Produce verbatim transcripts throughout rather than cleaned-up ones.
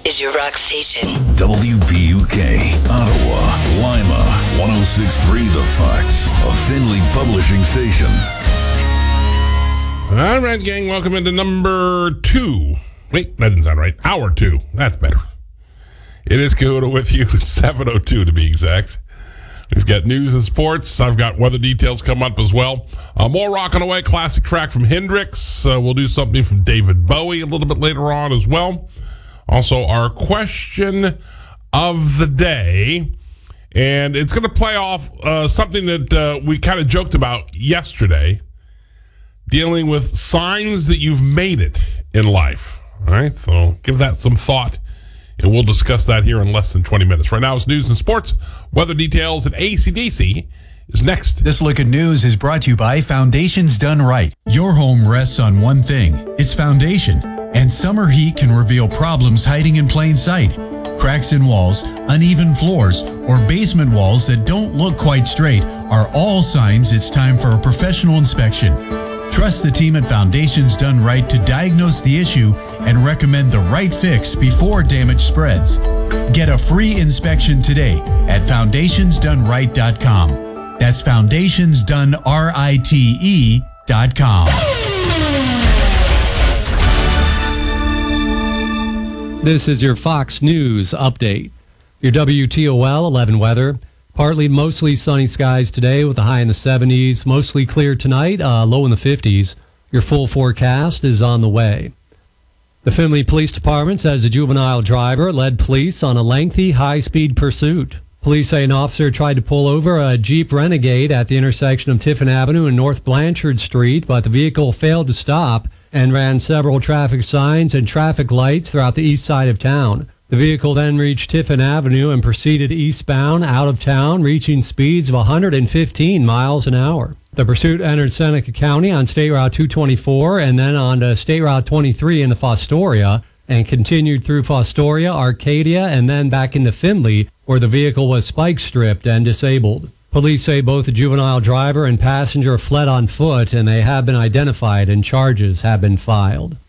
is your rock station. W P U K, Ottawa, Lima, one oh six point three The Fox, a Findlay publishing station. All right, gang, welcome into number two. Wait, that didn't sound right. Hour two. That's better. It is Kahuna with you. It's seven oh two to be exact. We've got news and sports. I've got weather details come up as well. Uh, more rocking away, classic track from Hendrix. Uh, we'll do something from David Bowie a little bit later on as well. Also, our question of the day. And it's going to play off uh, something that uh, we kind of joked about yesterday, dealing with signs that you've made it in life. All right, so give that some thought. And we'll discuss that here in less than twenty minutes. Right now, it's news and sports. Weather details at A C D C is next. This look at news is brought to you by Foundations Done Right. Your home rests on one thing. It's foundation. And summer heat can reveal problems hiding in plain sight. Cracks in walls, uneven floors, or basement walls that don't look quite straight are all signs it's time for a professional inspection. Trust the team at Foundations Done Right to diagnose the issue and recommend the right fix before damage spreads. Get a free inspection today at foundations done right dot com. That's foundations done right dot com. This is your Fox News update. Your W T O L eleven weather. Partly mostly sunny skies today with a high in the seventies. Mostly clear tonight, uh, low in the fifties. Your full forecast is on the way. The Findlay Police Department says a juvenile driver led police on a lengthy high-speed pursuit. Police say an officer tried to pull over a Jeep Renegade at the intersection of Tiffin Avenue and North Blanchard Street, but the vehicle failed to stop and ran several traffic signs and traffic lights throughout the east side of town. The vehicle then reached Tiffin Avenue and proceeded eastbound out of town, reaching speeds of one hundred fifteen miles an hour. The pursuit entered Seneca County on State Route two twenty-four and then on to State Route twenty-three into Fostoria and continued through Fostoria, Arcadia, and then back into Findlay, where the vehicle was spike stripped and disabled. Police say both the juvenile driver and passenger fled on foot, and they have been identified and charges have been filed.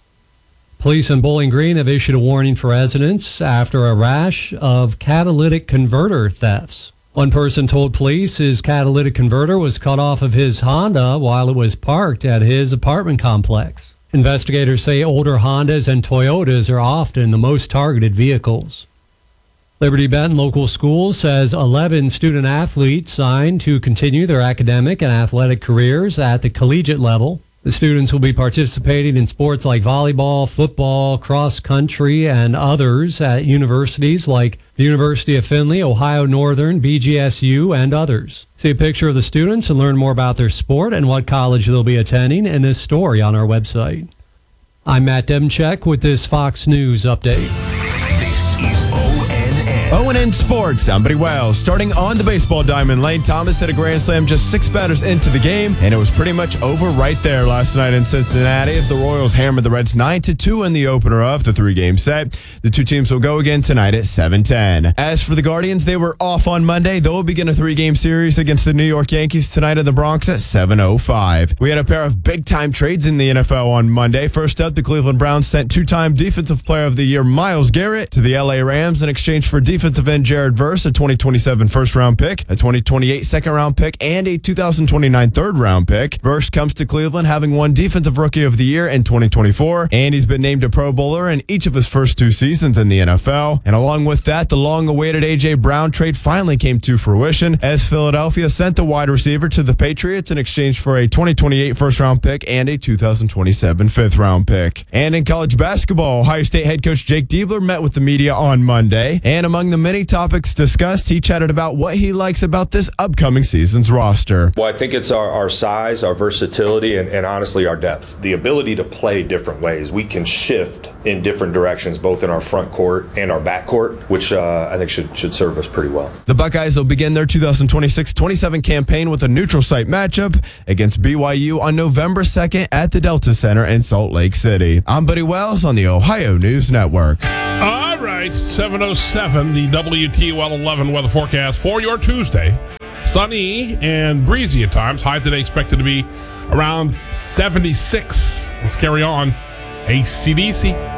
Police in Bowling Green have issued a warning for residents after a rash of catalytic converter thefts. One person told police his catalytic converter was cut off of his Honda while it was parked at his apartment complex. Investigators say older Hondas and Toyotas are often the most targeted vehicles. Liberty Benton Local Schools says eleven student athletes signed to continue their academic and athletic careers at the collegiate level. The students will be participating in sports like volleyball, football, cross country, and others at universities like the University of Findlay, Ohio Northern, B G S U, and others. See a picture of the students and learn more about their sport and what college they'll be attending in this story on our website. I'm Matt Demchek with this Fox News update. This is O N N. O N N Sports, I'm Buddy Wells. Starting on the baseball diamond, Lane Thomas hit a grand slam just six batters into the game, and it was pretty much over right there last night in Cincinnati as the Royals hammered the Reds nine to two in the opener of the three-game set. The two teams will go again tonight at seven ten. As for the Guardians, they were off on Monday. They'll begin a three-game series against the New York Yankees tonight in the Bronx at seven oh five. We had a pair of big-time trades in the N F L on Monday. First up, the Cleveland Browns sent two-time Defensive Player of the Year Myles Garrett to the L A Rams in exchange for defensive end Jared Verse, a twenty twenty-seven first-round pick, a twenty twenty-eight second-round pick, and a two thousand twenty-nine third-round pick. Verse comes to Cleveland having won Defensive Rookie of the Year in twenty twenty-four, and he's been named a Pro Bowler in each of his first two seasons in the N F L. And along with that, the long-awaited A J. Brown trade finally came to fruition as Philadelphia sent the wide receiver to the Patriots in exchange for a twenty twenty-eight first-round pick and a two thousand twenty-seven fifth-round pick. And in college basketball, Ohio State head coach Jake Diebler met with the media on Monday, and among the many topics discussed, he chatted about what he likes about this upcoming season's roster. Well, I think it's our, our size, our versatility, and, and honestly our depth. The ability to play different ways. We can shift in different directions, both in our front court and our back court, which uh, I think should, should serve us pretty well. The Buckeyes will begin their two thousand twenty-six twenty-seven campaign with a neutral site matchup against B Y U on November second at the Delta Center in Salt Lake City. I'm Buddy Wells on the Ohio News Network. All right, seven oh seven, the W T O L eleven weather forecast for your Tuesday. Sunny and breezy at times. High today expected to be around seventy-six. Let's carry on. A C D C.